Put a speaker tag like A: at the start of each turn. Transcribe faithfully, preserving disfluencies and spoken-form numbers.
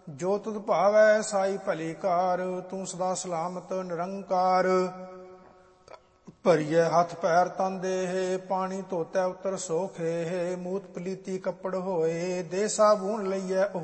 A: ਜੋ ਤੁਧ ਭਾਵੈ ਸਾਈ ਭਲੀ ਕਾਰ, ਤੂੰ ਸਦਾ ਸਲਾਮਤ ਨਿਰੰਕਾਰ। ਭਰੀਏ ਹੱਥ ਪੈਰ ਤਨ ਦੇਹ, ਪਾਣੀ ਧੋਤੈ ਉਤਰ ਸੋਖੇ। ਮੂਤ ਪਲੀਤੀ ਕੱਪੜ ਹੋਏ, ਦੇ ਸਾਬੂਨ ਲਈਐ